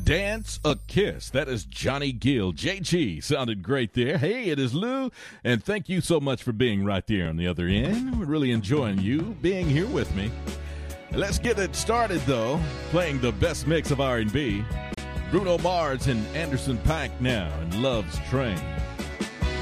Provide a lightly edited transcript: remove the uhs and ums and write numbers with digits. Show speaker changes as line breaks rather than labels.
Dance a Kiss. That is Johnny Gill. JG sounded great there. Hey, it is Lou, and thank you so much for being right there on the other end. We're really enjoying you being here with me. Let's get it started, though, playing the best mix of R&B. Bruno Mars and Anderson .Paak now in Love's Train.